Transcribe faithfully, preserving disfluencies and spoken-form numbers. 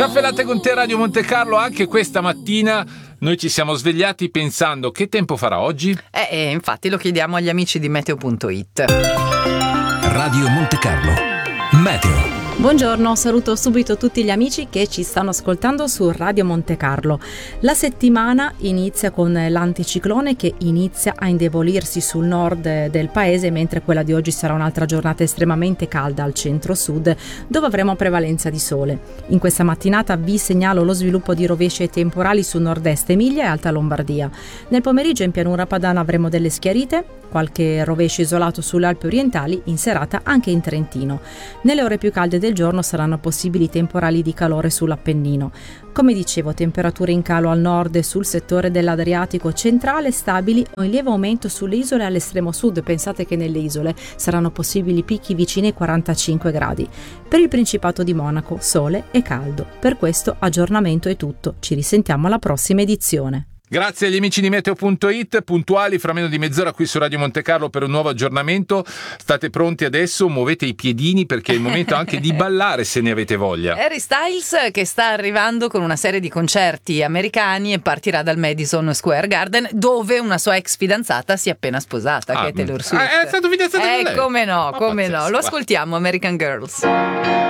Caffè Latte con te, Radio Monte Carlo. Anche questa mattina noi ci siamo svegliati pensando che tempo farà oggi? Eh, eh, infatti lo chiediamo agli amici di meteo punto it. Radio Monte Carlo Meteo. Buongiorno, saluto subito tutti gli amici che ci stanno ascoltando su Radio Monte Carlo. La settimana inizia con l'anticiclone che inizia a indebolirsi sul nord del paese, mentre quella di oggi sarà un'altra giornata estremamente calda al centro-sud, dove avremo prevalenza di sole. In questa mattinata vi segnalo lo sviluppo di rovesci e temporali su nord-est Emilia e Alta Lombardia. Nel pomeriggio in pianura padana avremo delle schiarite, qualche rovescio isolato sulle Alpi orientali, in serata anche in Trentino. Nelle ore più calde del giorno saranno possibili temporali di calore sull'Appennino. Come dicevo, temperature in calo al nord e sul settore dell'Adriatico centrale stabili o in lieve aumento sulle isole all'estremo sud. Pensate che nelle isole saranno possibili picchi vicini ai quarantacinque gradi. Per il Principato di Monaco, sole e caldo. Per questo aggiornamento è tutto. Ci risentiamo alla prossima edizione. Grazie agli amici di meteo punto it, puntuali fra meno di mezz'ora qui su Radio Monte Carlo per un nuovo aggiornamento. State pronti adesso, muovete i piedini perché è il momento anche di ballare se ne avete voglia. Harry Styles che sta arrivando con una serie di concerti americani e partirà dal Madison Square Garden, dove una sua ex fidanzata si è appena sposata, Ah, che è Taylor Swift. ah, è stato fidanzato con Eh, lei? come no, Ma come pazzesco, no. Lo va. ascoltiamo, American Girls.